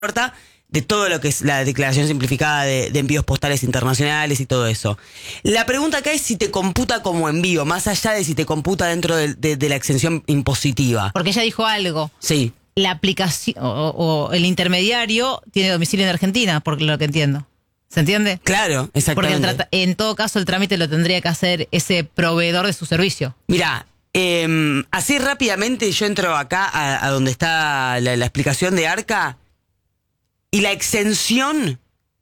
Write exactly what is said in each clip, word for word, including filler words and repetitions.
puerta de todo lo que es la declaración simplificada de, de envíos postales internacionales y todo eso. La pregunta acá es si te computa como envío, más allá de si te computa dentro de, de, de la exención impositiva. Porque ella dijo algo. Sí. La aplicación o, o el intermediario tiene domicilio en Argentina, por lo que entiendo. ¿Se entiende? Claro, exactamente. Porque el en todo caso el trámite lo tendría que hacer ese proveedor de su servicio. Mirá, eh, así rápidamente yo entro acá a, a donde está la, la explicación de ARCA y la exención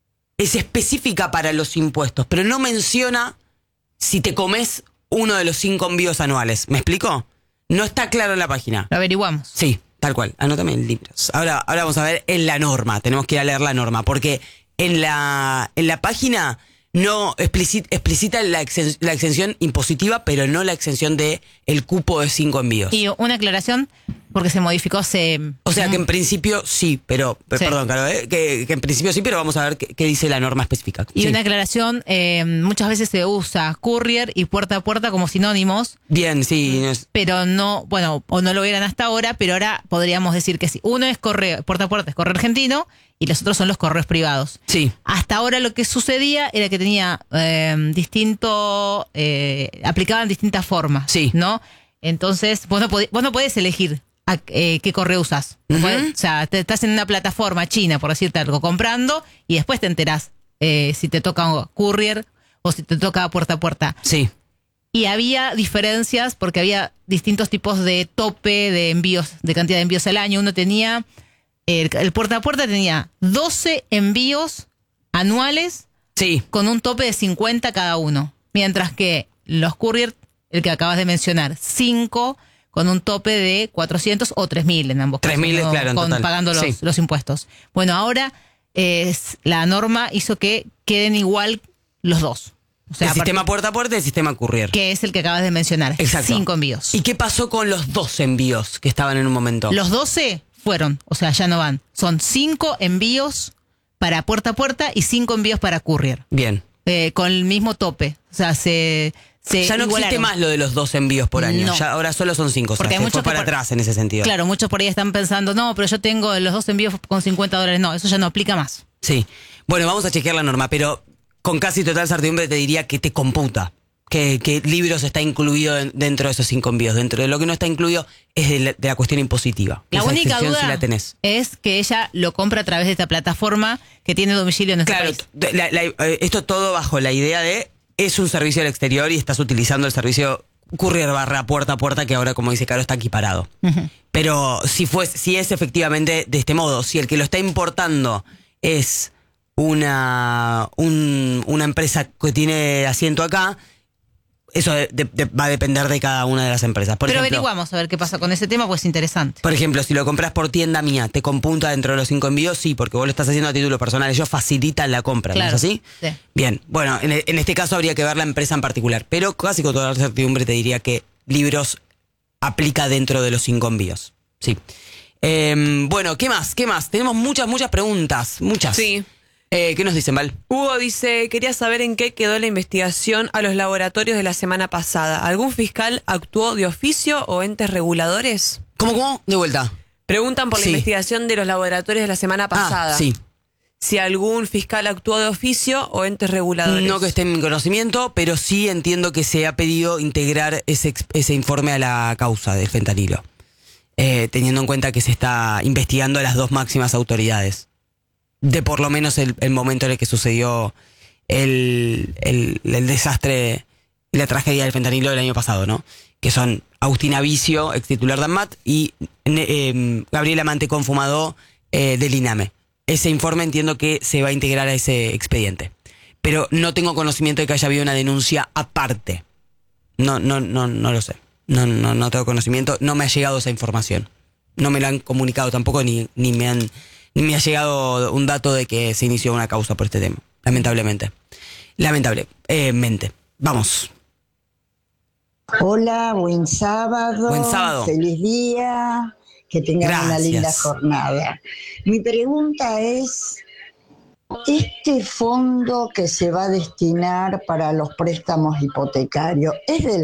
es específica para los impuestos, pero no menciona si te comes uno de los cinco envíos anuales. ¿Me explico? No está claro en la página. Lo averiguamos. Sí, tal cual. Anótame en libros. Ahora, ahora vamos a ver en la norma. Tenemos que ir a leer la norma, porque en la, en la página no explicita, explicita la, exen, la exención impositiva, pero no la exención de el cupo de cinco envíos. Y una aclaración, porque se modificó hace... O sea que en principio sí, pero... Sí. Perdón, claro, ¿eh? que, que en principio sí, pero vamos a ver qué, qué dice la norma específica. Y Sí. una aclaración, eh, muchas veces se usa courier y puerta a puerta como sinónimos, Bien, sí. no es- pero no, bueno, o no lo eran hasta ahora, pero ahora podríamos decir que sí. Uno es correo, puerta a puerta es correo argentino y los otros son los correos privados. Sí. Hasta ahora lo que sucedía era que tenía eh, distinto, eh, aplicaban distintas formas, Sí. ¿no? Entonces, vos no, podés, vos no podés elegir a, eh, qué correo usás. Ujú. Podés- o sea, te, estás en una plataforma china, por decirte algo, comprando y después te enterás eh, si te toca un courier o si te toca puerta a puerta. Sí. Y había diferencias porque había distintos tipos de tope de envíos, de cantidad de envíos al año. Uno tenía, el, el puerta a puerta tenía doce envíos anuales Sí. con un tope de cincuenta cada uno. Mientras que los courier, el que acabas de mencionar, cinco con un tope de cuatrocientos o tres mil en ambos tres mil, casos, ¿no? claro, en con, total. pagando los, Sí. los impuestos. Bueno, ahora es, la norma hizo que queden igual los dos. O sea, el a partir- sistema puerta a puerta y el sistema courier. que es el que acabas de mencionar. Exacto. Cinco envíos. ¿Y qué pasó con los dos envíos que estaban en un momento? Los doce fueron, o sea, ya no van. Son cinco envíos para puerta a puerta y cinco envíos para courier. Bien. Eh, con el mismo tope. O sea, se, se Ya no existe igualaron. más lo de los dos envíos por año. No. Ya ahora solo son cinco. O sea, Porque hay se muchos fue para que por- atrás en ese sentido. Claro, muchos por ahí están pensando, no, pero yo tengo los dos envíos con cincuenta dólares. No, eso ya no aplica más. Sí. Bueno, vamos a chequear la norma, pero con casi total certidumbre te diría que te computa. Que, que libros está incluido en- dentro de esos cinco envíos. Dentro de lo que no está incluido es de la, de la cuestión impositiva. La Esa única excepción duda sí la tenés. es que ella lo compra a través de esta plataforma que tiene domicilio en nuestro Claro, país. t- la- la- eh, esto todo bajo la idea de es un servicio al exterior y estás utilizando el servicio courier barra puerta a puerta que ahora, como dice Caro, está equiparado. Ujú. Pero si, fue, si es efectivamente de este modo, si el que lo está importando es una, un- una empresa que tiene asiento acá, eso de- de- de- va a depender de cada una de las empresas. Por Pero ejemplo, averiguamos a ver qué pasa con ese tema, pues es interesante. por ejemplo, si lo compras por tienda mía, ¿te compunta dentro de los cinco envíos? Sí, porque vos lo estás haciendo a título personal. Ellos facilitan la compra, Claro, ¿no es así? sí. Bien, bueno, en, en este caso habría que ver la empresa en particular. Pero casi con toda la certidumbre te diría que libros aplica dentro de los cinco envíos. Sí. Eh, bueno, ¿qué más? ¿Qué más? Tenemos muchas, muchas preguntas. Muchas. Sí. Eh, ¿Qué nos dicen, Val? Hugo dice, quería saber en qué quedó la investigación a los laboratorios de la semana pasada. ¿Algún fiscal actuó de oficio o entes reguladores? ¿Cómo, cómo? De vuelta. Preguntan por Sí. la investigación de los laboratorios de la semana pasada. Ah, sí. Si algún fiscal actuó de oficio o entes reguladores. No que esté en mi conocimiento, pero sí entiendo que se ha pedido integrar ese, ex- ese informe a la causa del fentanilo. Eh, teniendo en cuenta que se está investigando a las dos máximas autoridades. De por lo menos el, el momento en el que sucedió el, el, el desastre y la tragedia del fentanilo del año pasado, ¿no? Que son Agustina Vicio, ex titular de ANMAT, y eh, Gabriela Mantecón Fumado eh, del INAME. Ese informe entiendo que se va a integrar a ese expediente. Pero no tengo conocimiento de que haya habido una denuncia aparte. No, no, no, no lo sé. No, no, no tengo conocimiento. No me ha llegado esa información. No me lo han comunicado tampoco, ni, ni me han, ni me ha llegado un dato de que se inició una causa por este tema. Lamentablemente. Lamentablemente. Vamos. Hola, buen sábado. Buen sábado. Feliz día. Que tengan una Gracias. linda jornada. Mi pregunta es, ¿este fondo que se va a destinar para los préstamos hipotecarios es del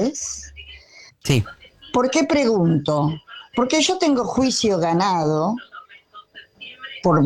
ANSES? Sí. ¿Por qué pregunto? Porque yo tengo juicio ganado